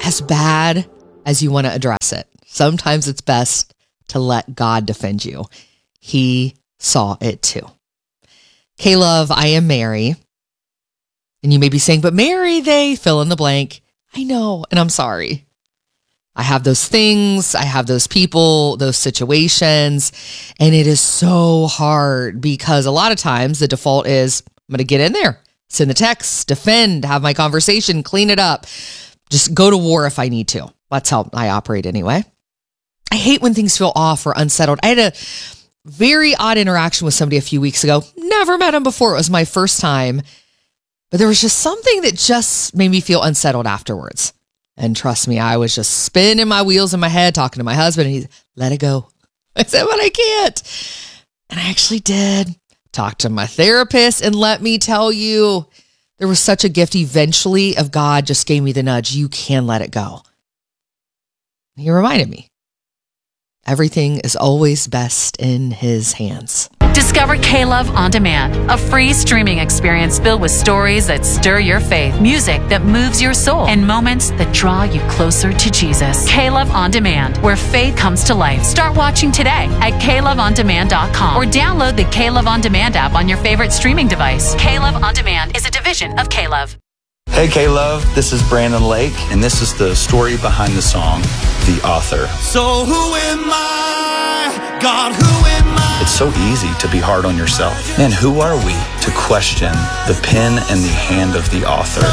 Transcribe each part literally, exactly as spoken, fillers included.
as bad as you want to address it, sometimes it's best to let God defend you. He saw it too. K-Love, I am Mary. And you may be saying, but Mary, they fill in the blank. I know, and I'm sorry. I have those things, I have those people, those situations, and it is so hard because a lot of times the default is, I'm going to get in there, send the text, defend, have my conversation, clean it up, just go to war if I need to. That's how I operate anyway. I hate when things feel off or unsettled. I had a very odd interaction with somebody a few weeks ago. Never met him before. It was my first time. But there was just something that just made me feel unsettled afterwards. And trust me, I was just spinning my wheels in my head, talking to my husband, and he's, let it go. I said, but I can't. And I actually did. Talked to my therapist, and let me tell you, there was such a gift eventually of God just gave me the nudge. You can let it go. He reminded me, everything is always best in his hands. Discover K-Love On Demand, a free streaming experience filled with stories that stir your faith, music that moves your soul, and moments that draw you closer to Jesus. K-Love On Demand, where faith comes to life. Start watching today at K Love On Demand dot com or download the K-Love On Demand app on your favorite streaming device. K-Love On Demand is a division of K-Love. Hey K-Love, this is Brandon Lake, and this is the story behind the song, The Author. So who am I? God, who am I? It's so easy to be hard on yourself. Man, who are we to question the pen and the hand of the author?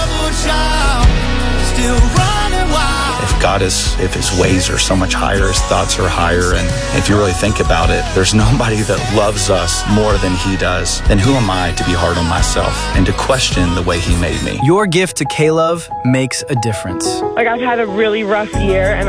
If God is, if his ways are so much higher, his thoughts are higher, and if you really think about it, there's nobody that loves us more than he does. Then who am I to be hard on myself and to question the way he made me? Your gift to K-Love makes a difference. Like, I've had a really rough year, and